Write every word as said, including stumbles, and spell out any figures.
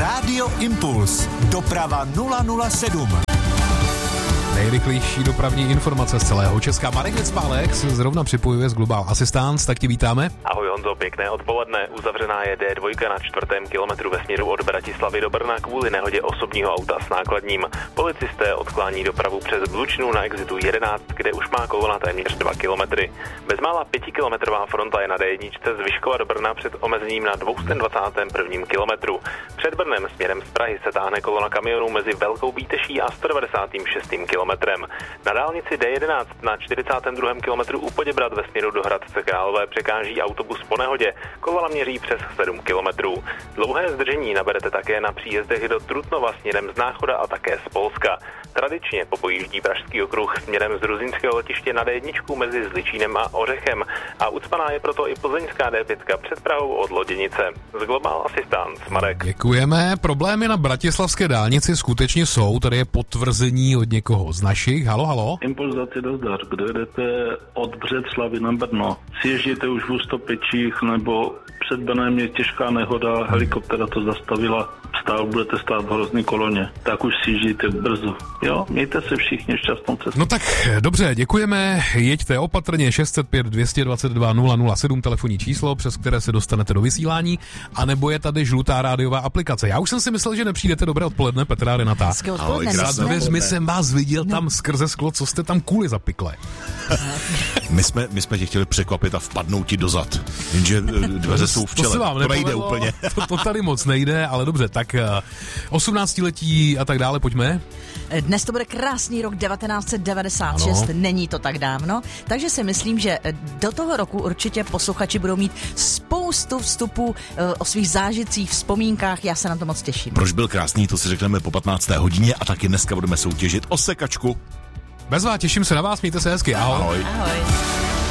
Rádio Impuls. Doprava nula nula sedm. Nejrychlejší dopravní informace z celého Česka. Marek Věcpálek se zrovna připojuje z Global Assistance, tak tě vítáme. Ahoj Honzo, pěkné odpoledne. Uzavřená je D dva na čtvrtém kilometru ve směru od Bratislavy do Brna kvůli nehodě osobního auta s nákladním. Policisté odklání dopravu přes Blučnu na exitu jedenáct, kde už má kolona téměř dva kilometry. Bezmála pětikilometrová fronta je na D jedna z Vyškova do Brna před omezením na dvacátém druhém prvním kilometru. Před Brnem směrem z Prahy se táhne kolona kamionů mezi Velkou Bíteší a sto devadesátým šestým kilometrem. Na dálnici D jedenáct na čtyřicátém druhém kilometru u Poděbrad ve směru do Hradce Králové překáží autobus po nehodě. Kolona měří přes sedm kilometrů. Dlouhé zdržení naberete také na příjezdech do Trutnova směrem z Náchoda a také z Polska. Tradičně popojíždí Pražský okruh směrem z Ruzyňského letiště na D jedna mezi Zličínem a Ořechem a ucpaná je proto i plzeňská D pět před Prahou od Loděnice. Z Global Assistance, Marek. Děkujeme. Problémy na bratislavské dálnici skutečně jsou, tady je potvrzení od někoho z našich. Halo, halo. Impulzaci do Zdar, kde jdete od Břeclavi na Brno. Sježděte už v Ústopečích nebo před Brnem je těžká nehoda, helikoptera to zastavila, stál, budete stát v hrozný koloně, tak už sjíždíte brzo. Jo, mějte se všichni šťastnou cestu. No tak dobře, děkujeme, jeďte opatrně. Šest set pět dvě dvacet dva nula nula sedm telefonní číslo, přes které se dostanete do vysílání, anebo je tady žlutá rádiová aplikace. Já už jsem si myslel, že nepřijdete. Dobré odpoledne, Petra, Renata. Hezké odpoledne. Za dveřmi jsem vás viděl tam skrze sklo, co jste tam kůli zapikle. My jsme, my jsme tě chtěli překvapit a vpadnout ti dozad, jenže dveře jsou v čele, to, se vám to nejde úplně. To, to tady moc nejde, ale dobře, tak osmnáctiletí a tak dále, pojďme. Dnes to bude krásný rok devatenáct set devadesát šest, ano. Není to tak dávno, takže si myslím, že do toho roku určitě posluchači budou mít spoustu vstupů o svých zážitcích, vzpomínkách, já se na to moc těším. Proč byl krásný, to si řekneme po patnácté hodině a taky dneska budeme soutěžit o sekačku. Bezvá, těším se na vás, mějte se hezky, ahoj. Ahoj. Ahoj.